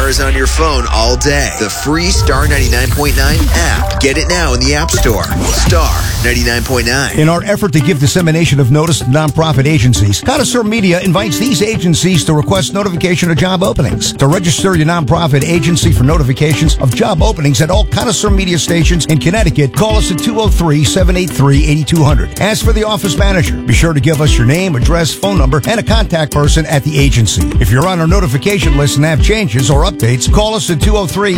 stars on your phone all day. The free Star 99.9 app. Get it now in the App Store. Star 99.9. In our effort to give dissemination of notice to nonprofit agencies, Connoisseur Media invites these agencies to request notification of job openings. To register your nonprofit agency for notifications of job openings at all Connoisseur Media stations in Connecticut, call us at 203-783-8200. Ask for the office manager. Be sure to give us your name, address, phone number, and a contact person at the agency. If you're on our notification list and have changes or updates, call us at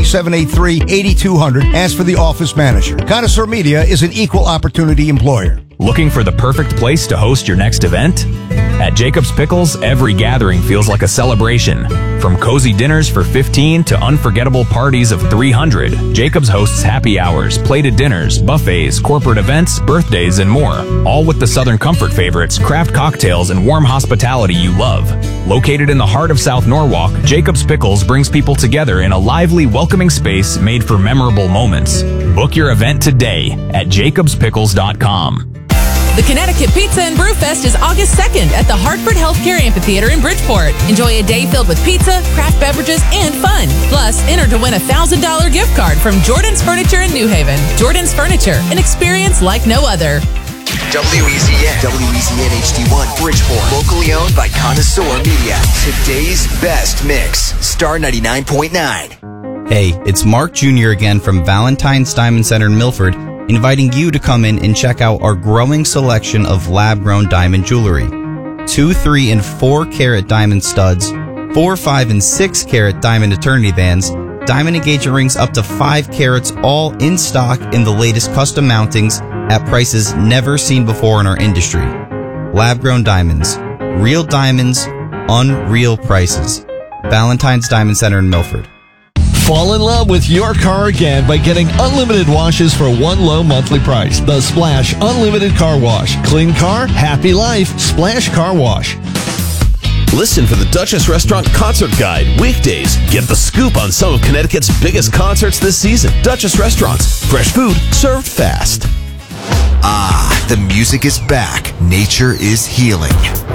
203-783-8200. Ask for the office manager. Connoisseur Media is an equal opportunity employer. Looking for the perfect place to host your next event? At Jacob's Pickles, every gathering feels like a celebration. From cozy dinners for 15 to unforgettable parties of 300, Jacob's hosts happy hours, plated dinners, buffets, corporate events, birthdays, and more. All with the Southern Comfort favorites, craft cocktails, and warm hospitality you love. Located in the heart of South Norwalk, Jacob's Pickles brings people together in a lively, welcoming space made for memorable moments. Book your event today at jacobspickles.com. The Connecticut Pizza and Brew Fest is August 2nd at the Hartford Healthcare Amphitheater in Bridgeport. Enjoy a day filled with pizza, craft beverages, and fun. Plus, enter to win a $1,000 gift card from Jordan's Furniture in New Haven. Jordan's Furniture, an experience like no other. WEZN HD1 Bridgeport. Locally owned by Connoisseur Media. Today's best mix. Star 99.9. Hey, it's Mark Jr. again from Valentine's Diamond Center in Milford, inviting you to come in and check out our growing selection of lab-grown diamond jewelry. 2, 3, and 4 carat diamond studs, 4, 5, and 6 carat diamond eternity bands, diamond engagement rings up to 5 carats, all in stock in the latest custom mountings at prices never seen before in our industry. Lab-grown diamonds. Real diamonds, unreal prices. Valentine's Diamond Center in Milford. Fall in love with your car again by getting unlimited washes for one low monthly price. The Splash Unlimited Car Wash. Clean car, happy life. Splash Car Wash. Listen for the Duchess Restaurant Concert Guide weekdays. Get the scoop on some of Connecticut's biggest concerts this season. Duchess Restaurants. Fresh food served fast. Ah, the music is back. Nature is healing.